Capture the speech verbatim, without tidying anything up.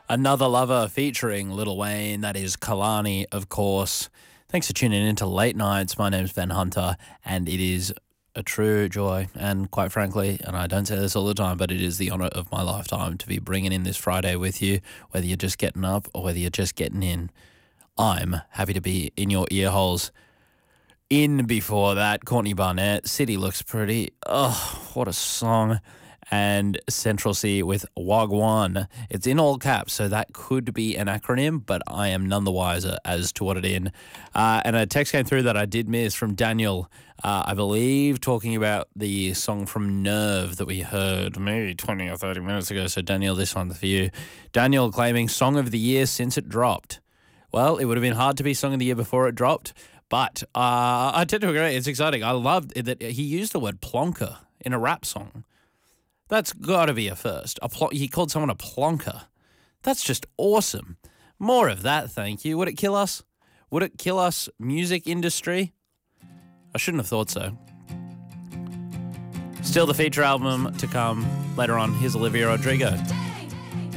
Another Lover featuring Lil Wayne. That is Kalani, of course. Thanks for tuning in to Late Nights. My name's Ben Hunter, and it is a true joy. And quite frankly, and I don't say this all the time, but it is the honour of my lifetime to be bringing in this Friday with you, whether you're just getting up or whether you're just getting in. I'm happy to be in your ear holes. In before that, Courtney Barnett, City Looks Pretty. Oh, what a song. And Central C with Wagwan. It's in all caps, so that could be an acronym, but I am none the wiser as to what it is. Uh, and a text came through that I did miss from Daniel, uh, I believe, talking about the song from Nerve that we heard maybe twenty or thirty minutes ago. So, Daniel, this one's for you. Daniel claiming Song of the Year since it dropped. Well, it would have been hard to be Song of the Year before it dropped, but uh, I tend to agree. It's exciting. I loved that he used the word plonker in a rap song. That's got to be a first. A pl- he called someone a plonker. That's just awesome. More of that, thank you. Would it kill us? Would it kill us, music industry? I shouldn't have thought so. Still the feature album to come later on. Here's Olivia Rodrigo.